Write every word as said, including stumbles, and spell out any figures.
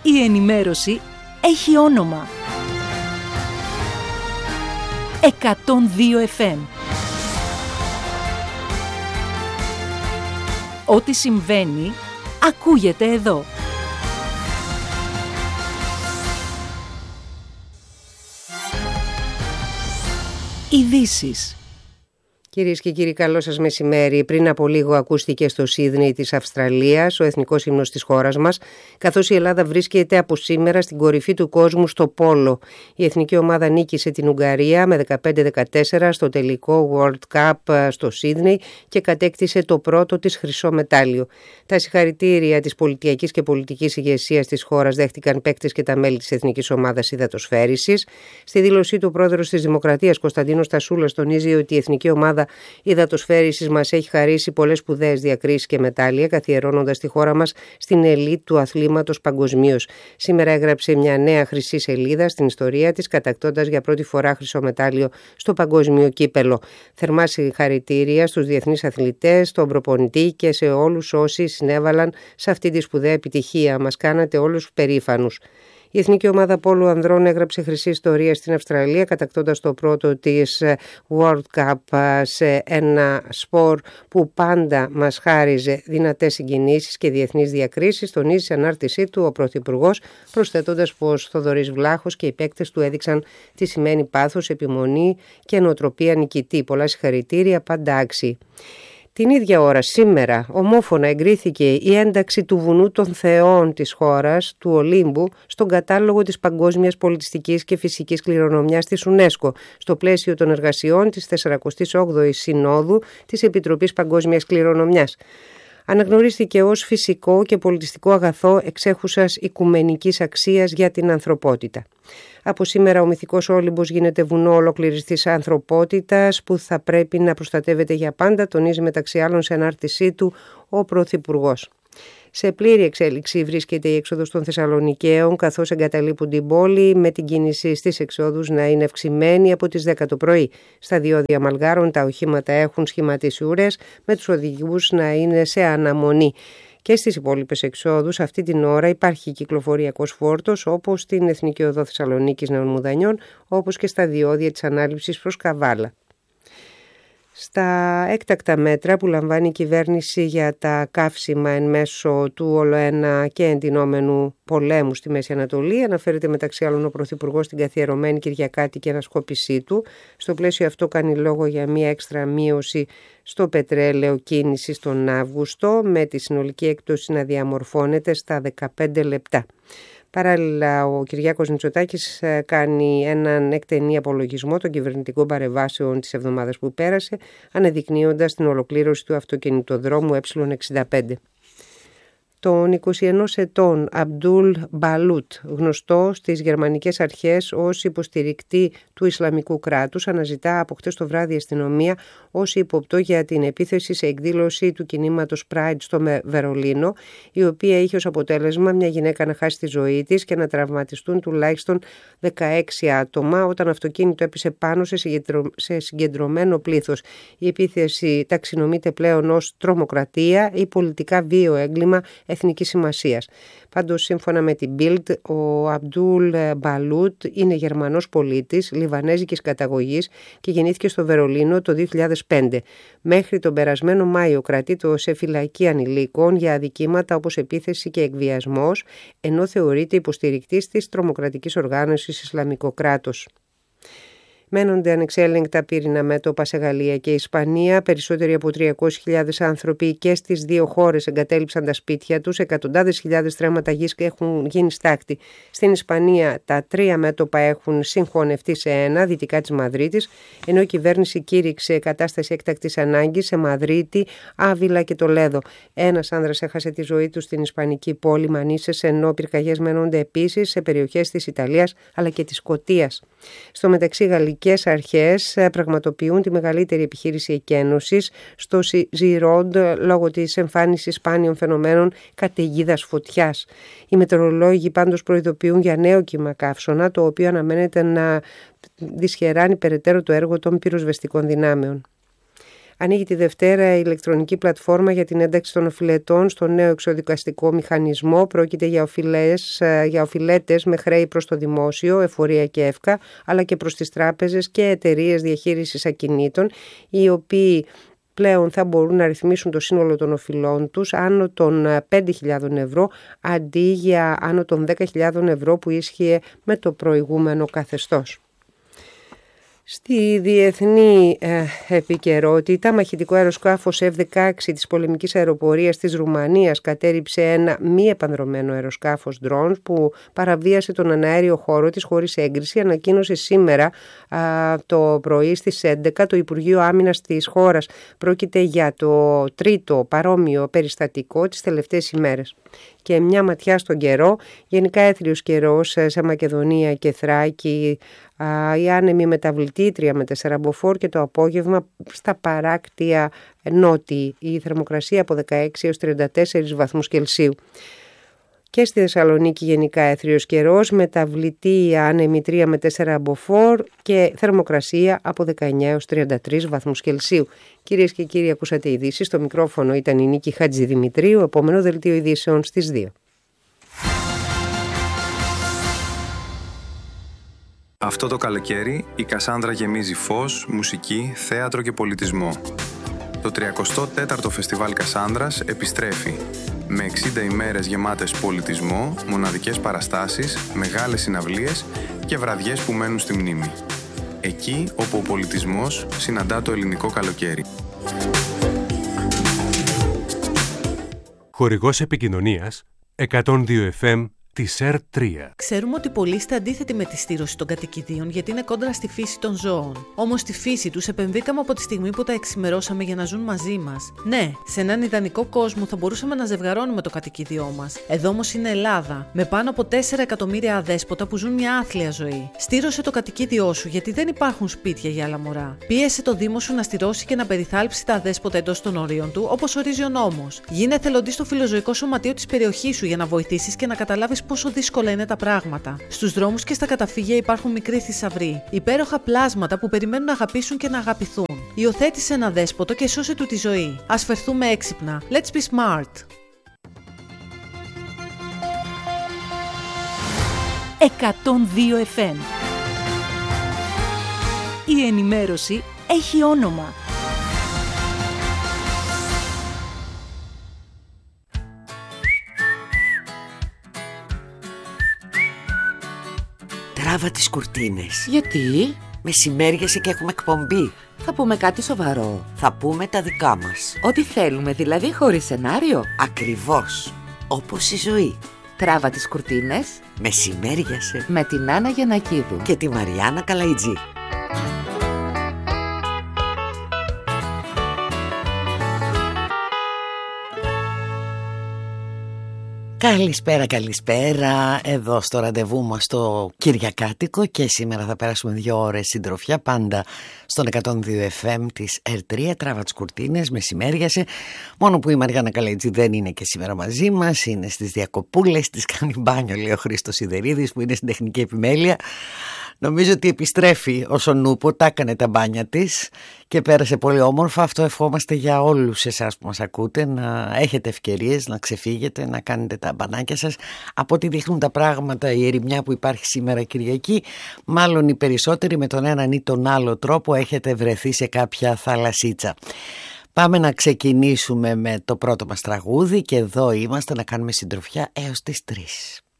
Η ενημέρωση έχει όνομα. εκατόν δύο εφ εμ. Ό,τι συμβαίνει, ακούγεται εδώ. Ειδήσεις. Κυρίες και κύριοι, καλό σας μεσημέρι. Πριν από λίγο ακούστηκε στο Σίδνεϊ της Αυστραλίας ο εθνικός ύμνος της χώρας μας, καθώς η Ελλάδα βρίσκεται από σήμερα στην κορυφή του κόσμου στο πόλο. Η εθνική ομάδα νίκησε την Ουγγαρία με δεκαπέντε δεκατέσσερα στο τελικό World Cup στο Σίδνεϊ και κατέκτησε το πρώτο της χρυσό μετάλλιο. Τα συγχαρητήρια της πολιτιακής και πολιτικής ηγεσίας της χώρας δέχτηκαν παίκτες και τα μέλη της εθνικής ομάδας υδατοσφαίρισης. Στη δήλωσή του, ο πρόεδρος της Δημοκρατίας Κωνσταντίνος Τασούλας τονίζει ότι η εθνική ομάδα υδατοσφαίρισης μας έχει χαρίσει πολλές σπουδαίες διακρίσεις και μετάλλια, καθιερώνοντας τη χώρα μας στην ελίτ του αθλήματος παγκοσμίως. Σήμερα έγραψε μια νέα χρυσή σελίδα στην ιστορία της, κατακτώντας για πρώτη φορά χρυσό μετάλλιο στο παγκόσμιο κύπελο. Θερμά συγχαρητήρια στους διεθνείς αθλητές, στον προπονητή και σε όλους όσοι συνέβαλαν σε αυτή τη σπουδαία επιτυχία. Μας κάνατε όλους περήφανους. Η εθνική ομάδα πόλου ανδρών έγραψε χρυσή ιστορία στην Αυστραλία, κατακτώντας το πρώτο της World Cup σε ένα σπορ που πάντα μας χάριζε δυνατές συγκινήσεις και διεθνείς διακρίσεις, τονίζει σε ανάρτησή του ο Πρωθυπουργός, προσθέτοντας πως Θοδωρής Βλάχος και οι παίκτες του έδειξαν τι σημαίνει πάθος, επιμονή και νοοτροπία νικητή. Πολλά συγχαρητήρια, πάντα άξιοι. Την ίδια ώρα, σήμερα, ομόφωνα εγκρίθηκε η ένταξη του βουνού των θεών της χώρας, του Ολύμπου, στον κατάλογο της παγκόσμιας πολιτιστικής και φυσικής κληρονομιάς της UNESCO, στο πλαίσιο των εργασιών της σαρανταοκτώ όγδοης Συνόδου της Επιτροπής Παγκόσμιας Κληρονομιάς. Αναγνωρίστηκε ως φυσικό και πολιτιστικό αγαθό εξέχουσας οικουμενικής αξίας για την ανθρωπότητα. Από σήμερα ο μυθικός Όλυμπος γίνεται βουνό ολόκληρης της ανθρωπότητας που θα πρέπει να προστατεύεται για πάντα, τονίζει μεταξύ άλλων σε ανάρτησή του ο Πρωθυπουργός. Σε πλήρη εξέλιξη βρίσκεται η έξοδος των Θεσσαλονικαίων, καθώς εγκαταλείπουν την πόλη, με την κίνηση στις εξόδους να είναι αυξημένη από τις δέκα το πρωί. Στα διόδια Μαλγάρων τα οχήματα έχουν σχηματίσει ουρές, με τους οδηγούς να είναι σε αναμονή. Και στις υπόλοιπες εξόδους αυτή την ώρα υπάρχει κυκλοφοριακός φόρτος, όπως στην Εθνική Οδό Θεσσαλονίκης Νέων Μουδανιών, όπως και στα διόδια της ανάληψης προς Καβάλα. Στα έκτακτα μέτρα που λαμβάνει η κυβέρνηση για τα καύσιμα εν μέσω του ολοένα και εντυνόμενου πολέμου στη Μέση Ανατολή, αναφέρεται μεταξύ άλλων ο Πρωθυπουργός στην καθιερωμένη κυριακάτικη ανασκόπησή του. Στο πλαίσιο αυτό κάνει λόγο για μια έξτρα μείωση στο πετρέλαιο κίνησης τον Αύγουστο, με τη συνολική έκπτωση να διαμορφώνεται στα δεκαπέντε λεπτά. Παράλληλα, ο Κυριάκος Μητσοτάκης κάνει έναν εκτενή απολογισμό των κυβερνητικών παρεμβάσεων της εβδομάδας που πέρασε, αναδεικνύοντας την ολοκλήρωση του αυτοκινητοδρόμου ε εξήντα πέντε. Τον είκοσι ενός ετών Αμπντούλ Μπαλούτ, γνωστό στις γερμανικές αρχές ως υποστηρικτή του Ισλαμικού κράτους, αναζητά από χτες το βράδυ η αστυνομία ως ύποπτο για την επίθεση σε εκδήλωση του κινήματος Pride στο Βερολίνο, η οποία είχε ως αποτέλεσμα μια γυναίκα να χάσει τη ζωή της και να τραυματιστούν τουλάχιστον δεκαέξι άτομα όταν αυτοκίνητο έπεσε πάνω σε, συγκεντρω... σε συγκεντρωμένο πλήθος. Η επίθεση ταξινομείται πλέον ως τρομοκρατία ή πολιτικά βίαιο έγκλημα εθνικής σημασίας. Πάντως, σύμφωνα με την Bild, ο Αμπντούλ Μπαλούτ είναι Γερμανός πολίτης, λιβανέζικης καταγωγής και γεννήθηκε στο Βερολίνο το δύο χιλιάδες πέντε. Μέχρι τον περασμένο Μάιο κρατείται σε φυλακή ανηλίκων για αδικήματα όπως επίθεση και εκβιασμός, ενώ θεωρείται υποστηρικτής της τρομοκρατικής οργάνωσης Ισλαμικό κράτος. Μένονται ανεξέλεγκτα πύρινα μέτωπα σε Γαλλία και Ισπανία. Περισσότεροι από τριακόσιες χιλιάδες άνθρωποι και στις δύο χώρες εγκατέλειψαν τα σπίτια τους. Εκατοντάδες χιλιάδες στρέμματα γης έχουν γίνει στάχτη. Στην Ισπανία τα τρία μέτωπα έχουν συγχωνευτεί σε ένα, δυτικά της Μαδρίτης, ενώ η κυβέρνηση κήρυξε κατάσταση έκτακτης ανάγκης σε Μαδρίτη, Άβυλα και Τολέδο. Ένας άνδρας έχασε τη ζωή του στην ισπανική πόλη Μανίσες, ενώ πυρκαγιές μένονται επίσης σε περιοχές της Ιταλίας αλλά και της Σκωτίας. Στο μεταξύ, γαλλικές αρχές πραγματοποιούν τη μεγαλύτερη επιχείρηση εκένωσης στο Ζιρόντ λόγω της εμφάνισης σπάνιων φαινομένων καταιγίδας φωτιάς. Οι μετεωρολόγοι πάντως προειδοποιούν για νέο κύμα καύσωνα, το οποίο αναμένεται να δυσχεράνει περαιτέρω το έργο των πυροσβεστικών δυνάμεων. Ανοίγει τη Δευτέρα η ηλεκτρονική πλατφόρμα για την ένταξη των οφειλετών στο νέο εξοδικαστικό μηχανισμό. Πρόκειται για, οφειλές, για οφειλέτες με χρέη προς το δημόσιο, εφορία και εύκα, αλλά και προς τις τράπεζες και εταιρείες διαχείρισης ακινήτων, οι οποίοι πλέον θα μπορούν να ρυθμίσουν το σύνολο των οφειλών τους άνω των πέντε χιλιάδες ευρώ αντί για άνω των δέκα χιλιάδες ευρώ που ίσχυε με το προηγούμενο καθεστώς. Στη διεθνή ε, επικαιρότητα, μαχητικό αεροσκάφος εφ δεκαέξι της πολεμικής αεροπορίας της Ρουμανίας κατέρριψε ένα μη επανδρωμένο αεροσκάφος drones που παραβίασε τον αναέριο χώρο της χωρίς έγκριση, ανακοίνωσε σήμερα α, το πρωί στις έντεκα το Υπουργείο Άμυνας της χώρας. Πρόκειται για το τρίτο παρόμοιο περιστατικό τις τελευταίες ημέρες. Και μια ματιά στον καιρό, γενικά έθριος καιρός σε Μακεδονία και Θράκη, η άνεμη μεταβλητή τρία με τέσσερα μποφόρ και το απόγευμα στα παράκτια νότι η θερμοκρασία από δεκαέξι έως τριάντα τέσσερις βαθμούς Κελσίου. Και στη Θεσσαλονίκη γενικά έθριος καιρός, μεταβλητή άνεμη τρία με τέσσερα μποφόρ και θερμοκρασία από δεκαεννιά έως τριάντα τρεις βαθμούς Κελσίου. Κυρίες και κύριοι, ακούσατε ειδήσεις. Στο μικρόφωνο ήταν η Νίκη Χατζηδημητρίου. Επόμενο δελτίο ειδήσεων στις δύο. Αυτό το καλοκαίρι η Κασάνδρα γεμίζει φως, μουσική, θέατρο και πολιτισμό. Το τριακοστό τέταρτο Φεστιβάλ Κασάνδρας επιστρέφει με εξήντα ημέρες γεμάτες πολιτισμό, μοναδικές παραστάσεις, μεγάλες συναυλίες και βραδιές που μένουν στη μνήμη. Εκεί όπου ο πολιτισμός συναντά το ελληνικό καλοκαίρι. Χορηγός επικοινωνίας εκατόν δύο εφ εμ της ΕΡ τρία. Ξέρουμε ότι πολλοί είστε αντίθετοι με τη στήρωση των κατοικιδίων γιατί είναι κόντρα στη φύση των ζώων. Όμως στη φύση τους επεμβήκαμε από τη στιγμή που τα εξημερώσαμε για να ζουν μαζί μας. Ναι, σε έναν ιδανικό κόσμο θα μπορούσαμε να ζευγαρώνουμε το κατοικίδιό μας. Εδώ όμως είναι Ελλάδα, με πάνω από τέσσερα εκατομμύρια αδέσποτα που ζουν μια άθλια ζωή. Στήρωσε το κατοικίδιό σου γιατί δεν υπάρχουν σπίτια για άλλα μωρά. Πίεσε το Δήμο σου να στηρώσει και να περιθάλψει τα αδέσποτα εντός των ορίων του, όπως ορίζει ο νόμος. Γίνε εθελοντής στο φιλοζωικό σωματείο της περιοχής σου για να βοηθήσεις και να καταλάβεις πόσο δύσκολα είναι τα πράγματα. Στους δρόμους και στα καταφύγια υπάρχουν μικροί θησαυροί, υπέροχα πλάσματα που περιμένουν να αγαπήσουν και να αγαπηθούν. Υιοθέτησε ένα δέσποτο και σώσε του τη ζωή. Ας φερθούμε έξυπνα. Let's be smart. εκατόν δύο εφ εμ. Η ενημέρωση έχει όνομα. Τράβα τις κουρτίνες. Γιατί? Μεσημέριασε και έχουμε εκπομπή. Θα πούμε κάτι σοβαρό. Θα πούμε τα δικά μας. Ό,τι θέλουμε, δηλαδή χωρίς σενάριο. Ακριβώς. Όπως η ζωή. Τράβα τις κουρτίνες. Μεσημέριασε. Με την Άννα Γιαννακίδου. Και τη Μαριάννα Καλαϊτζή. Καλησπέρα, καλησπέρα. Εδώ στο ραντεβού μας το Κυριακάτικο και σήμερα θα περάσουμε δύο ώρες συντροφιά πάντα στον εκατόν δύο εφ εμ της ΕΡ τρία. Τράβα τις κουρτίνες, μεσημέριασε. Μόνο που η Μαριάννα Καλαϊτζή δεν είναι και σήμερα μαζί μας. Είναι στις διακοπούλες, της κάνει μπάνιο, λέει ο Χρήστος Σιδερίδης που είναι στην τεχνική επιμέλεια. Νομίζω ότι επιστρέφει όσο νούπο, τα έκανε τα μπάνια της και πέρασε πολύ όμορφα. Αυτό ευχόμαστε για όλους εσάς που μας ακούτε, να έχετε ευκαιρίες να ξεφύγετε, να κάνετε τα μπανάκια σας. Από ό,τι δείχνουν τα πράγματα, η ερημιά που υπάρχει σήμερα Κυριακή, μάλλον οι περισσότεροι με τον έναν ή τον άλλο τρόπο έχετε βρεθεί σε κάποια θαλασσίτσα. Πάμε να ξεκινήσουμε με το πρώτο μας τραγούδι και εδώ είμαστε να κάνουμε συντροφιά έως τις τρεις.